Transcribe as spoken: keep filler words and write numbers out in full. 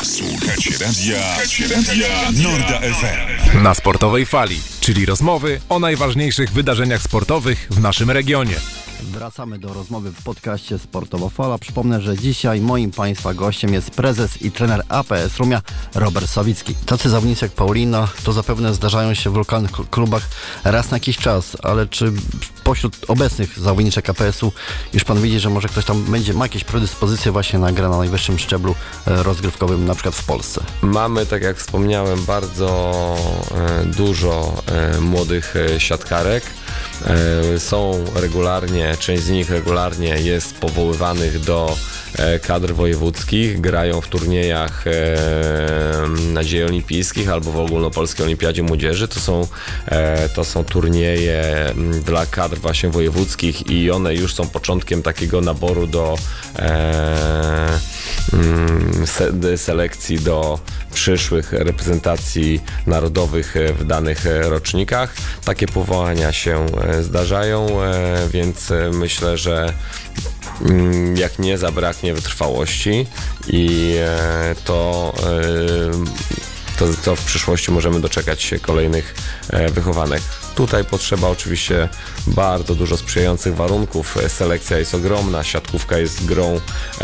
Słuchacie radia, Słuchacie radia Norda F M. Na Sportowej Fali, czyli rozmowy o najważniejszych wydarzeniach sportowych w naszym regionie. Wracamy do rozmowy w podcaście Sportowa Fala. Przypomnę, że dzisiaj moim Państwa gościem jest prezes i trener A P S Rumia Robert Sawicki. Tacy zawodnicy jak Paulina to zapewne zdarzają się w lokalnych klubach raz na jakiś czas, ale czy pośród obecnych zawodniczek A P S u już Pan widzi, że może ktoś tam będzie ma jakieś predyspozycje właśnie na grę na najwyższym szczeblu rozgrywkowym, na przykład w Polsce? Mamy, tak jak wspomniałem, bardzo e, dużo e, młodych e, siatkarek. E, są regularnie, część z nich regularnie jest powoływanych do e, kadr wojewódzkich, grają w turniejach e, Nadziei Olimpijskich albo w Ogólnopolskiej Olimpiadzie Młodzieży. To są, e, to są turnieje dla kadr właśnie wojewódzkich i one już są początkiem takiego naboru do e, se, selekcji do przyszłych reprezentacji narodowych w danych rocznikach. Takie powołania się zdarzają, więc myślę, że jak nie zabraknie wytrwałości i to, to, to w przyszłości możemy doczekać się kolejnych wychowanek. Tutaj potrzeba oczywiście bardzo dużo sprzyjających warunków. Selekcja jest ogromna, siatkówka jest grą